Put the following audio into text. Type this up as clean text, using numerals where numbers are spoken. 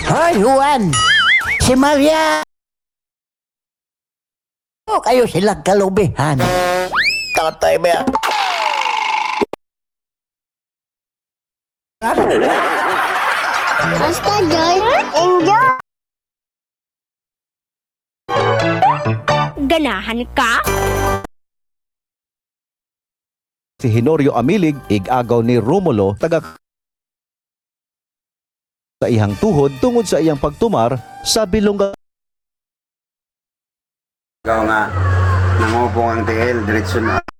Hoy, Juan! Si Maria! O kayo silang kalubihan. Tatay ba? Basta Joy, enjoy! Ganahan ka? Si Henorio Amilig, igagaw ni Romulo, taga sa ihang tuhod tungod sa iyang pagtumar sa bilongga. Ikaw nga, nangupong ang tiil, diretso na